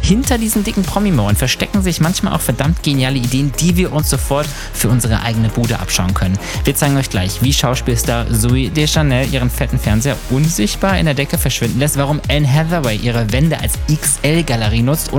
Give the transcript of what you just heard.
hinter diesen dicken Promi-Mauern verstecken sich manchmal auch verdammt geniale Ideen, die wir uns sofort für unsere eigene Bude abschauen können. Wir zeigen euch gleich, wie Schauspielstar Zooey Deschanel ihren fetten Fernseher unsichtbar in der Decke verschwinden lässt, warum Anne Hathaway ihre Wände als XL-Galerie nutzt